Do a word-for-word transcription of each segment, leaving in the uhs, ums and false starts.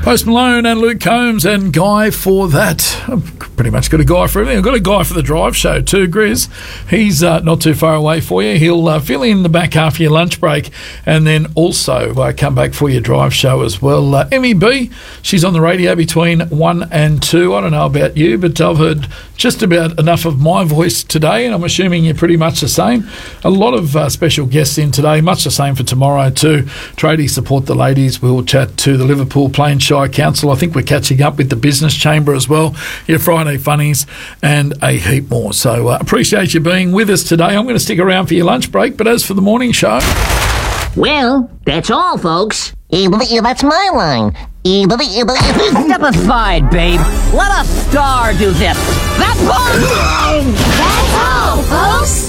Post Malone and Luke Combs and Guy for that. I've pretty much got a guy for everything. I've got a guy for the drive show too, Grizz. He's uh, not too far away for you. He'll uh, fill in the back half of your lunch break and then also uh, come back for your drive show as well. Uh, Emmy B, she's on the radio between one and two. I don't know about you, but I've heard just about enough of my voice today, and I'm assuming you're pretty much the same. A lot of uh, special guests in today, much the same for tomorrow too. Tradies support the ladies. We'll chat to the Liverpool Plains Shire Council. I think we're catching up with the Business Chamber as well. Your Friday funnies and a heap more. So uh, appreciate you being with us today. I'm going to stick around for your lunch break, but as for the morning show... Well, that's all, folks. That's my line. Step aside, babe. Let a star do this. That's all! That's all, folks.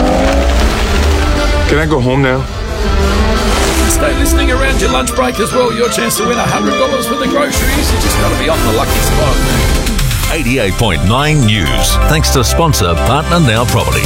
Can I go home now? Stay listening around your lunch break as well. Your chance to win one hundred dollars for the groceries. You just got to be on the lucky spot. eighty-eight point nine News. Thanks to sponsor Partner Now Property.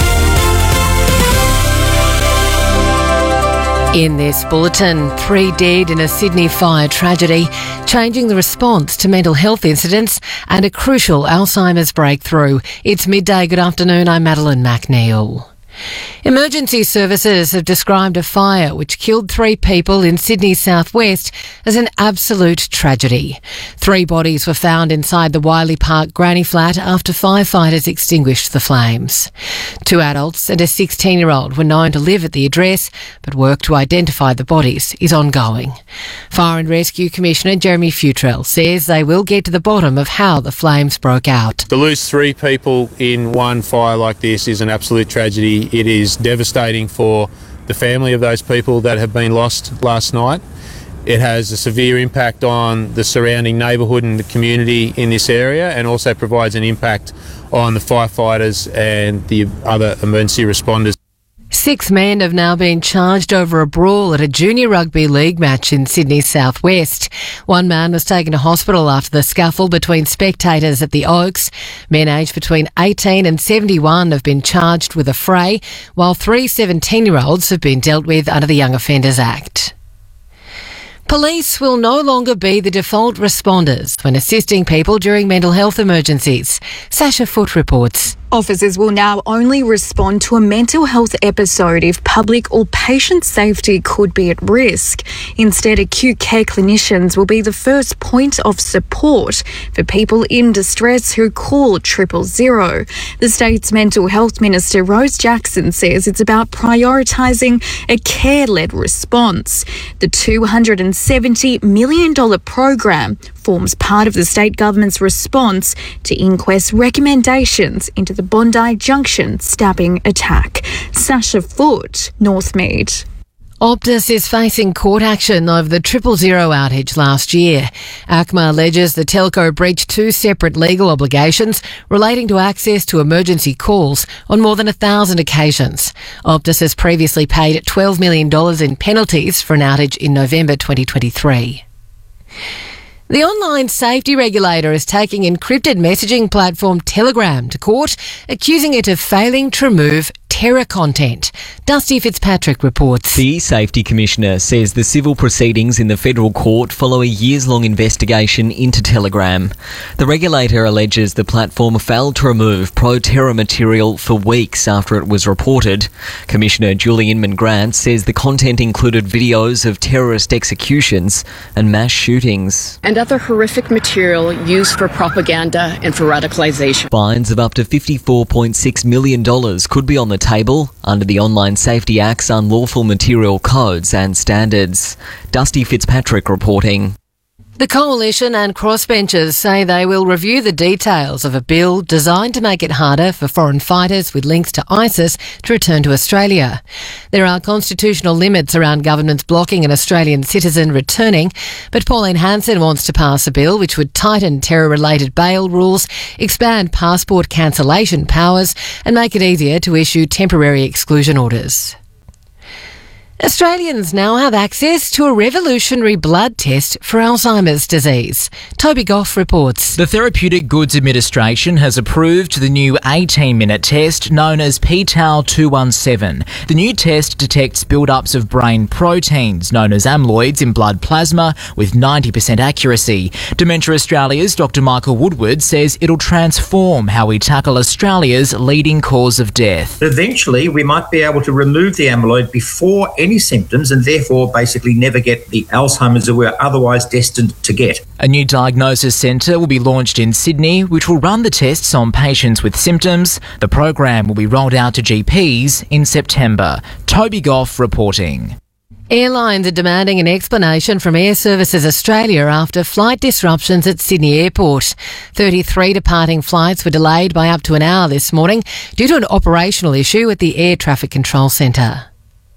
In this bulletin, three dead in a Sydney fire tragedy, changing the response to mental health incidents and a crucial Alzheimer's breakthrough. It's midday. Good afternoon. I'm Madeline McNeil. Emergency services have described a fire which killed three people in Sydney's southwest as an absolute tragedy. Three bodies were found inside the Wiley Park granny flat after firefighters extinguished the flames. Two adults and a sixteen-year-old were known to live at the address, but work to identify the bodies is ongoing. Fire and Rescue Commissioner Jeremy Futrell says they will get to the bottom of how the flames broke out. To lose three people in one fire like this is an absolute tragedy. It is devastating for the family of those people that have been lost last night. It has a severe impact on the surrounding neighbourhood and the community in this area, and also provides an impact on the firefighters and the other emergency responders. Six men have now been charged over a brawl at a junior rugby league match in Sydney's southwest. One man was taken to hospital after the scuffle between spectators at the Oaks. Men aged between eighteen and seventy-one have been charged with a fray, while three seventeen-year-olds have been dealt with under the Young Offenders Act. Police will no longer be the default responders when assisting people during mental health emergencies. Sasha Foote reports. Officers will now only respond to a mental health episode if public or patient safety could be at risk. Instead, acute care clinicians will be the first point of support for people in distress who call triple zero. The state's mental health minister, Rose Jackson, says it's about prioritising a care-led response. The two hundred seventy million dollars program forms part of the state government's response to inquest recommendations into the Bondi Junction stabbing attack. Sasha Foote, Northmead. Optus is facing court action over the triple zero outage last year. ACMA alleges the telco breached two separate legal obligations relating to access to emergency calls on more than a thousand occasions. Optus has previously paid twelve million dollars in penalties for an outage in November twenty twenty-three. The online safety regulator is taking encrypted messaging platform Telegram to court, accusing it of failing to remove terror content. Dusty Fitzpatrick reports. The Safety Commissioner says the civil proceedings in the federal court follow a years-long investigation into Telegram. The regulator alleges the platform failed to remove pro-terror material for weeks after it was reported. Commissioner Julie Inman-Grant says the content included videos of terrorist executions and mass shootings. And other horrific material used for propaganda and for radicalisation. Fines of up to fifty-four point six million dollars could be on the table under the Online Safety Act's unlawful material codes and standards. Dusty Fitzpatrick reporting. The Coalition and crossbenchers say they will review the details of a bill designed to make it harder for foreign fighters with links to ISIS to return to Australia. There are constitutional limits around governments blocking an Australian citizen returning, but Pauline Hanson wants to pass a bill which would tighten terror-related bail rules, expand passport cancellation powers, and make it easier to issue temporary exclusion orders. Australians now have access to a revolutionary blood test for Alzheimer's disease. Toby Goff reports. The Therapeutic Goods Administration has approved the new eighteen-minute test known as P T A L two one seven. The new test detects build-ups of brain proteins known as amyloids in blood plasma with ninety percent accuracy. Dementia Australia's Doctor Michael Woodward says it'll transform how we tackle Australia's leading cause of death. Eventually, we might be able to remove the amyloid before any symptoms and therefore basically never get the Alzheimer's that we're otherwise destined to get. A new diagnosis centre will be launched in Sydney, which will run the tests on patients with symptoms. The program will be rolled out to G Ps in September. Toby Goff reporting. Airlines are demanding an explanation from Air Services Australia after flight disruptions at Sydney Airport. thirty-three departing flights were delayed by up to an hour this morning due to an operational issue at the Air Traffic Control Centre.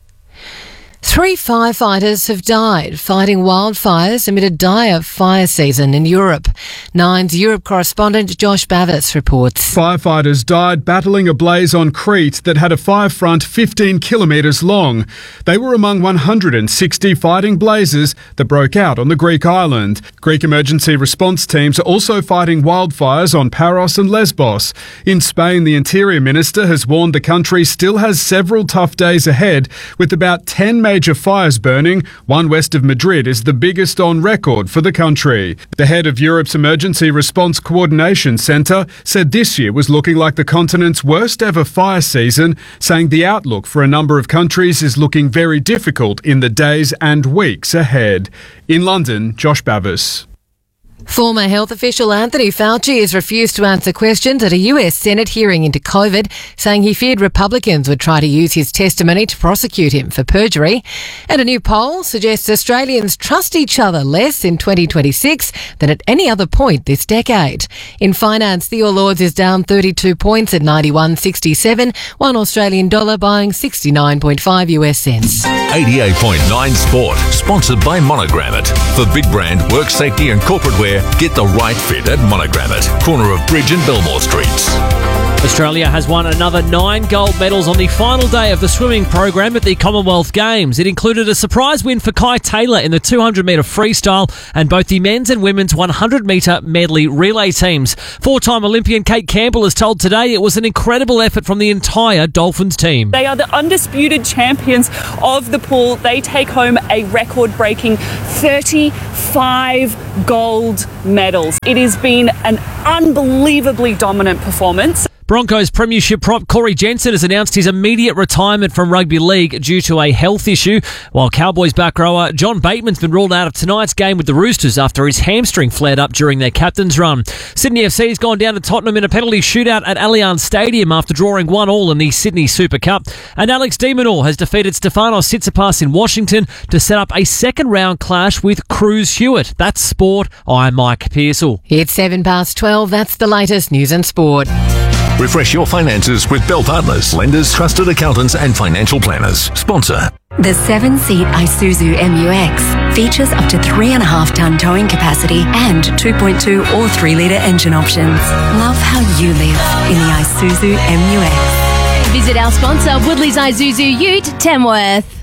Three firefighters have died fighting wildfires amid a dire fire season in Europe. Nine's Europe correspondent Josh Bavis reports. Firefighters died battling a blaze on Crete that had a fire front fifteen kilometres long. They were among one hundred sixty fighting blazes that broke out on the Greek island. Greek emergency response teams are also fighting wildfires on Paros and Lesbos. In Spain, the Interior Minister has warned the country still has several tough days ahead, with about ten major fires burning. One west of Madrid is the biggest on record for the country. The head of Europe's Emergency Response Coordination Centre said this year was looking like the continent's worst ever fire season, saying the outlook for a number of countries is looking very difficult in the days and weeks ahead. In London, Josh Bavis. Former health official Anthony Fauci has refused to answer questions at a U S Senate hearing into COVID, saying he feared Republicans would try to use his testimony to prosecute him for perjury. And a new poll suggests Australians trust each other less in twenty twenty-six than at any other point this decade. In finance, the All Ords is down thirty-two points at ninety-one sixty-seven, one Australian dollar buying sixty-nine point five U S cents. eighty-eight point nine Sport, sponsored by Monogram It. For big brand, work safety and corporate wear, get the right fit at Monogram It, corner of Bridge and Belmore Streets. Australia has won another nine gold medals on the final day of the swimming program at the Commonwealth Games. It included a surprise win for Kai Taylor in the two hundred metre freestyle and both the men's and women's one hundred metre medley relay teams. Four-time Olympian Kate Campbell has told Today it was an incredible effort from the entire Dolphins team. They are the undisputed champions of the pool. They take home a record-breaking thirty-five gold medals. It has been an unbelievably dominant performance. Broncos premiership prop Corey Jensen has announced his immediate retirement from rugby league due to a health issue, while Cowboys back rower John Bateman's been ruled out of tonight's game with the Roosters after his hamstring flared up during their captain's run. Sydney F C has gone down to Tottenham in a penalty shootout at Allianz Stadium after drawing one all in the Sydney Super Cup, and Alex de Minaur has defeated Stefanos Tsitsipas in Washington to set up a second round clash with Cruz Hewitt. That's sport. I'm Mike Pearsall. It's seven past twelve. That's the latest news and sport. Refresh your finances with Bell Partners, lenders, trusted accountants and financial planners. Sponsor. The seven-seat Isuzu M U X features up to three and a half ton towing capacity and two point two or three litre engine options. Love how you live in the Isuzu M U X. Visit our sponsor, Woodley's Isuzu Ute, Tamworth.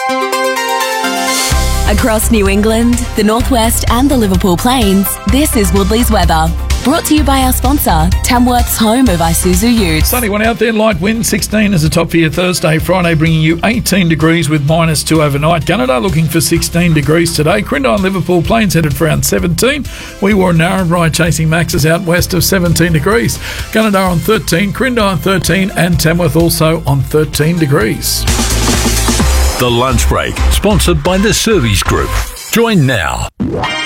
Across New England, the Northwest and the Liverpool Plains, this is Woodley's weather. Brought to you by our sponsor, Tamworth's home of Isuzu Utes. Sunny one out there, light wind, sixteen as a top for your Thursday. Friday bringing you eighteen degrees with minus two overnight. Gunnedah looking for sixteen degrees today. Crindon and Liverpool Plains headed for around seventeen. We wore Narrabri chasing maxes out west of seventeen degrees. Gunnedah on thirteen, Crindon on thirteen and Tamworth also on thirteen degrees. The Lunch Break, sponsored by the Service Group. Join now.